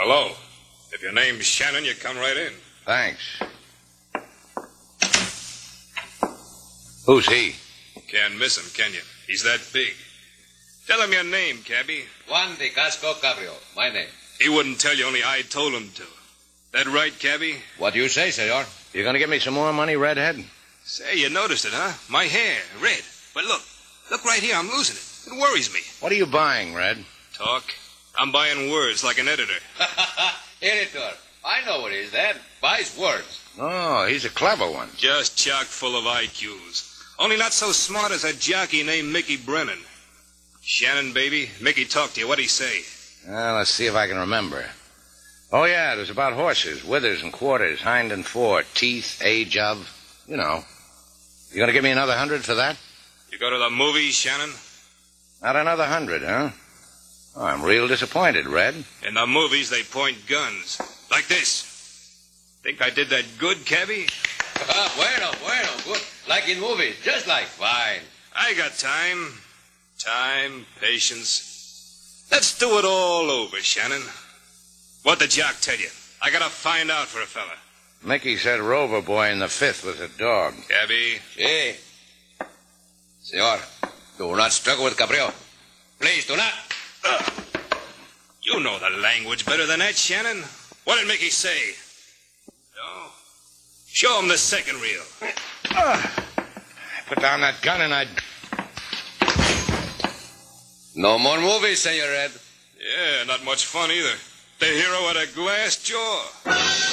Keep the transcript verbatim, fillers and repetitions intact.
Hello. If your name's Shannon, you come right in. Thanks. Who's he? Can't miss him, can you? He's that big. Tell him your name, cabby. Juan de Casco Cabrio, my name. He wouldn't tell you, only I told him to. That right, cabby? What do you say, senor? You gonna give me some more money, redhead? Say, you noticed it, huh? My hair, red. But look, look right here, I'm losing it. It worries me. What are you buying, Red? Talk. I'm buying words like an editor. Editor, I know what is that. Buys words. Oh, he's a clever one. Just chock full of I Qs. Only not so smart as a jockey named Mickey Brennan. Shannon, baby, Mickey talked to you. What'd he say? Well, let's see if I can remember. Oh, yeah, it was about horses, withers and quarters, hind and fore, teeth, age of, you know. You gonna give me another hundred for that? You go to the movies, Shannon? Not another hundred, huh? Oh, I'm real disappointed, Red. In the movies, they point guns. Like this. Think I did that good, cabby? bueno, bueno, good. Like in movies, just like. Fine. I got time. Time, patience. Let's do it all over, Shannon. What'd the jock tell you? I gotta find out for a fella. Mickey said Rover Boy in the fifth was a dog. Cabby? Si. Senor, do not struggle with Cabrio. Please, do not. Uh, you know the language better than that, Shannon. What did Mickey say? No. Show him the second reel. Uh, put down that gun and I'd... No more movies, Senor Red. Yeah, not much fun either. The hero had a glass jaw.